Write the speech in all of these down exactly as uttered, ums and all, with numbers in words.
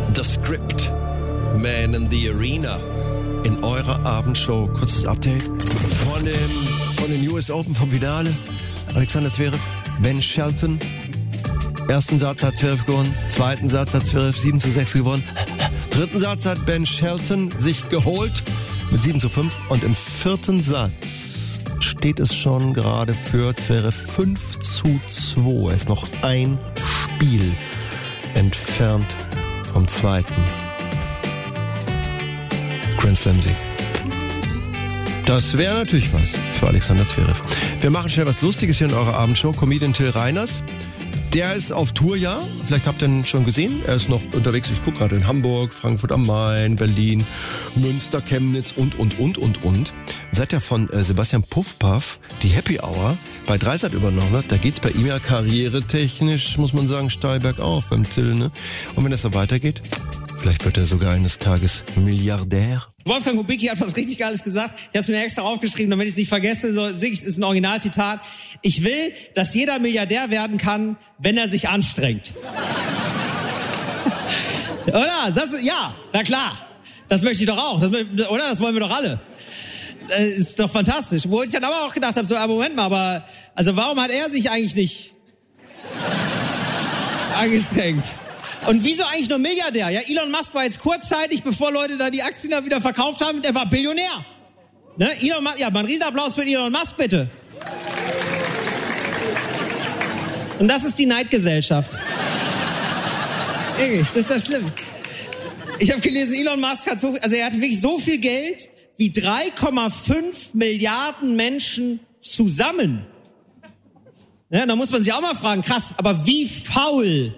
The Script, Man in the Arena. In eurer Abendshow, kurzes Update von dem von den U S Open vom Finale. Alexander Zverev, Ben Shelton. Ersten Satz hat Zverev gewonnen, zweiten Satz hat Zverev sieben zu sechs gewonnen. Dritten Satz hat Ben Shelton sich geholt mit sieben zu fünf und im vierten Satz steht es schon gerade für Zverev fünf zu zwei. Er ist noch ein Spiel entfernt vom zweiten Grand Slam Sieg. Das wäre natürlich was für Alexander Zverev. Wir machen schnell was Lustiges hier in eurer Abendshow. Comedian Till Reiners, der ist auf Tour, ja. Vielleicht habt ihr ihn schon gesehen. Er ist noch unterwegs. Ich gucke gerade in Hamburg, Frankfurt am Main, Berlin, Münster, Chemnitz und, und, und, und, und. Seit er von äh, Sebastian Puffpaff die Happy Hour bei Dreisat übernommen hat, da geht's bei ihm ja karrieretechnisch, muss man sagen, steil bergauf beim Till, ne? Und wenn das so weitergeht, vielleicht wird er sogar eines Tages Milliardär. Wolfgang Kubicki hat was richtig Geiles gesagt. Ich habe es mir extra aufgeschrieben, damit ich es nicht vergesse. So, wirklich, ist ein Originalzitat. Ich will, dass jeder Milliardär werden kann, wenn er sich anstrengt. Oder? Das ist, ja, na klar. Das möchte ich doch auch. Das, oder? Das wollen wir doch alle. Das ist doch fantastisch. Wo ich dann aber auch gedacht habe, so, aber Moment mal, aber also warum hat er sich eigentlich nicht angestrengt? Und wieso eigentlich nur Milliardär? Ja, Elon Musk war jetzt kurzzeitig, bevor Leute da die Aktien da wieder verkauft haben, der war Billionär. Ne? Elon Musk, ja, mal einen Riesenapplaus für Elon Musk, bitte. Und das ist die Neidgesellschaft. Ehrlich, das ist das Schlimme. Ich habe gelesen, Elon Musk hat so, also er hatte wirklich so viel Geld wie drei Komma fünf Milliarden Menschen zusammen. Ja, da muss man sich auch mal fragen, krass, aber wie faul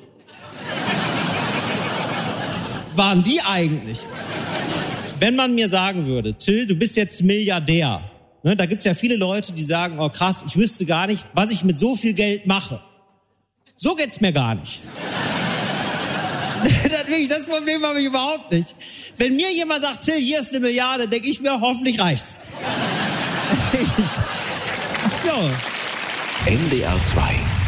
waren die eigentlich? Wenn man mir sagen würde, Till, du bist jetzt Milliardär. Ne, da gibt's ja viele Leute, die sagen, oh krass, ich wüsste gar nicht, was ich mit so viel Geld mache. So geht's mir gar nicht. das, das Problem habe ich überhaupt nicht. Wenn mir jemand sagt, Till, hier ist eine Milliarde, denke ich mir, hoffentlich reicht's. So. N D R zwei